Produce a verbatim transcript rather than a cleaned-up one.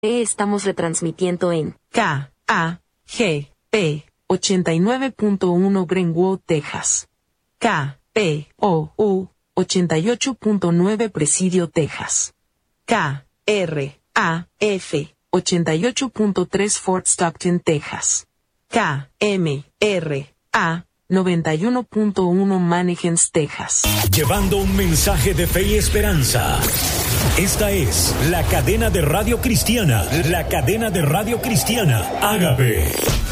Estamos retransmitiendo en K A G P ochenta y nueve punto uno Greenwood, Texas. K P O U ochenta y ocho punto nueve Presidio, Texas. K R A F ochenta y ocho punto tres Fort Stockton, Texas. K M R A noventa y uno punto uno Mannequins, Texas. Llevando un mensaje de fe y esperanza. Esta es la cadena de radio cristiana, la cadena de radio cristiana Ágape.